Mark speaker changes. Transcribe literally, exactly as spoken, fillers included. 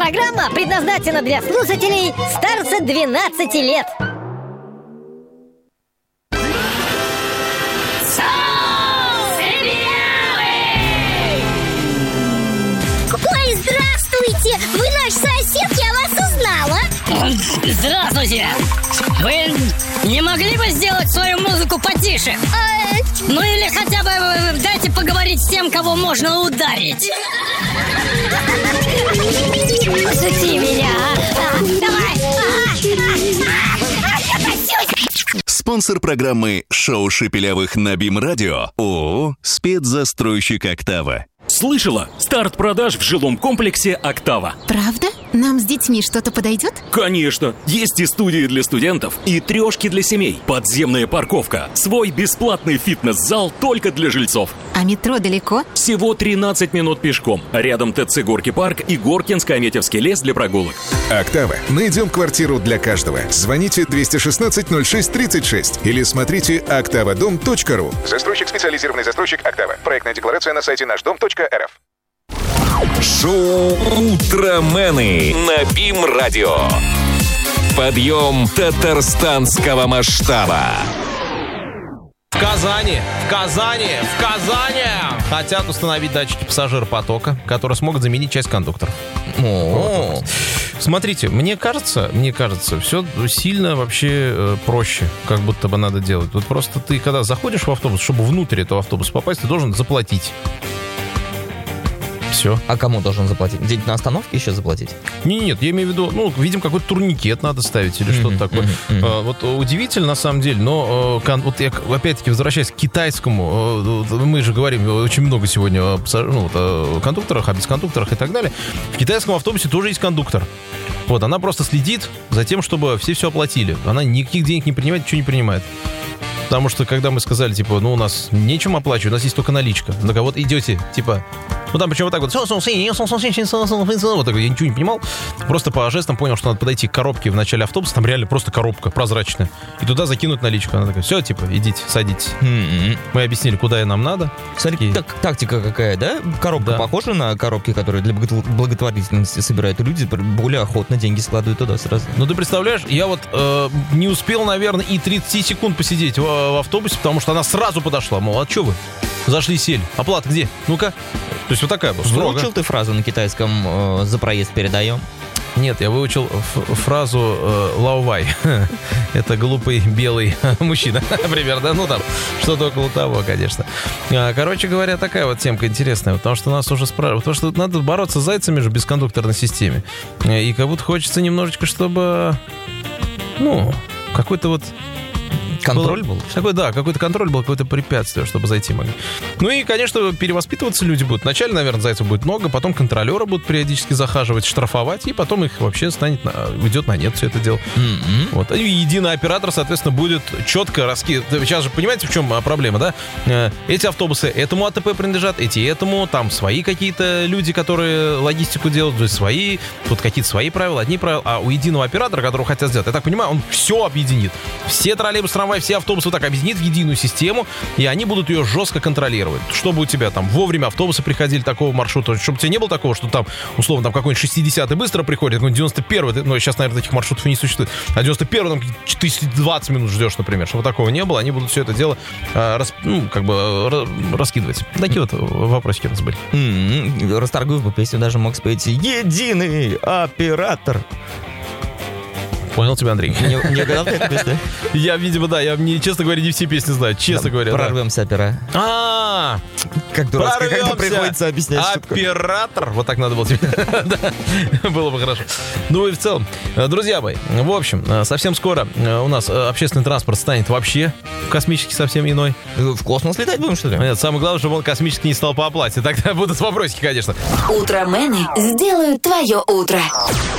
Speaker 1: Программа предназначена для слушателей старше двенадцати лет.
Speaker 2: Ой, здравствуйте! Вы наш сосед, я вас узнала.
Speaker 3: Здравствуйте! Вы не могли бы сделать свою музыку потише?
Speaker 2: А...
Speaker 3: Ну или хотя бы дайте поговорить с тем, кого можно ударить.
Speaker 1: Пошути меня, а? Давай!
Speaker 4: Спонсор программы «Шоу Шепелявых» на БИМ-радио ООО «Спецзастройщик Октава».
Speaker 5: Слышала? Старт продаж в жилом комплексе «Октава».
Speaker 6: Правда? Нам с детьми что-то подойдет?
Speaker 5: Конечно! Есть и студии для студентов, и трешки для семей, подземная парковка, свой бесплатный фитнес-зал только для жильцов.
Speaker 6: А метро далеко?
Speaker 5: Всего тринадцать минут пешком. Рядом ТЦ «Горки парк» и Горкинско-Аметьевский лес для прогулок.
Speaker 7: «Октава». Найдем квартиру для каждого. Звоните двести шестнадцать ноль шесть тридцать шесть или смотрите октавадом точка ру. Застройщик, специализированный застройщик «Октава». Проектная декларация на сайте наш дом точка эр эф.
Speaker 8: Шоу «Утромены» на БИМ-радио. Подъем татарстанского масштаба.
Speaker 9: В Казани, в Казани, в Казани хотят установить датчики пассажиропотока, которые смогут заменить часть кондукторов. О, смотрите, мне кажется, мне кажется, все сильно вообще э, проще, как будто бы надо делать. Вот просто ты, когда заходишь в автобус, чтобы внутрь этого автобуса попасть, ты должен заплатить. Все.
Speaker 10: А кому должен заплатить? Деньги на остановке еще заплатить?
Speaker 9: Нет, нет, я имею в виду, ну, видим, какой-то турникет надо ставить или mm-hmm, что-то такое. Mm-hmm, mm-hmm. А, вот удивительно, на самом деле, но кон, вот я, опять-таки, возвращаясь к китайскому, мы же говорим очень много сегодня о, ну, вот, о кондукторах, о бескондукторах и так далее. В китайском автобусе тоже есть кондуктор. Вот, она просто следит за тем, чтобы все все оплатили. Она никаких денег не принимает, ничего не принимает. Потому что, когда мы сказали, типа, ну, у нас нечем оплачивать, у нас есть только наличка. Ну, вот идете, типа... Ну, там причем вот так вот... Вот так вот, я ничего не понимал. Просто по жестам понял, что надо подойти к коробке в начале автобуса. Там реально просто коробка прозрачная. И туда закинуть наличку. Она такая, все, типа, идите, садитесь. Mm-hmm. Мы объяснили, куда и нам надо.
Speaker 10: Смотри, и... так, тактика какая, да? Коробка да. похожа на коробки, которые для благотворительности собирают. И люди более охотно деньги складывают туда сразу.
Speaker 9: Ну, ты представляешь, я вот э, не успел, наверное, и тридцать секунд посидеть в, в автобусе, потому что она сразу подошла. Мол, а что вы? Зашли, сели. Оплата где? Ну-ка. То есть вот такая была, строго.
Speaker 10: Выучил ты фразу на китайском э, «за проезд передаем»?
Speaker 9: Нет, я выучил ф- фразу э, «лаовай». Это глупый белый мужчина, примерно. Ну, там, что-то около того, конечно. Короче говоря, такая вот темка интересная, потому что нас уже спрашивают, потому что надо бороться с зайцами же в бескондукторной системе. И как будто хочется немножечко, чтобы, ну, какой-то вот...
Speaker 10: Контроль был?
Speaker 9: Какой, да, какой-то контроль был, какое-то препятствие, чтобы зайти могли. Ну и, конечно, перевоспитываться люди будут. Вначале, наверное, зайцев будет много, потом контролеры будут периодически захаживать, штрафовать, и потом их вообще станет, уйдет на нет все это дело. Mm-hmm. Вот. И единый оператор, соответственно, будет четко раскидывать. Сейчас же понимаете, в чем проблема, да? Эти автобусы этому АТП принадлежат, эти этому, там свои какие-то люди, которые логистику делают, то есть свои, тут какие-то свои правила, одни правила, а у единого оператора, которого хотят сделать, я так понимаю, он все объединит. Все троллейбусы, трамваи, все автобусы вот так объединит в единую систему, и они будут ее жестко контролировать. Чтобы у тебя там вовремя автобусы приходили такого маршрута, чтобы у тебя не было такого, что там, условно, там какой-нибудь шестидесятый быстро приходит, какой-нибудь девяносто первый, ну, сейчас, наверное, таких маршрутов и не существует, а девяносто первый там ты двадцать минут ждешь, например, чтобы такого не было, они будут все это дело а, рас, ну, как бы а, раскидывать. Такие вот вопросики у нас были.
Speaker 10: Mm-hmm. Расторгуев бы песню даже мог спеть «Единый оператор».
Speaker 9: Понял тебя, Андрей.
Speaker 10: Не, не угадал ты эту песню?
Speaker 9: Я, видимо, да. Я, не, честно говоря, не все песни знаю. Честно да, говоря,
Speaker 10: прорвемся,
Speaker 9: да.
Speaker 10: опера.
Speaker 9: А,
Speaker 10: как дурацко, когда приходится объяснять шутку.
Speaker 9: Оператор. Вот так надо было тебе. Было бы хорошо. Ну и в целом, друзья мои, в общем, совсем скоро у нас общественный транспорт станет вообще космически совсем иной.
Speaker 10: В космос летать будем, что ли?
Speaker 9: Нет, самое главное, чтобы он космически не стал по оплате. Тогда будут вопросики, конечно.
Speaker 11: Утромены сделают твое утро.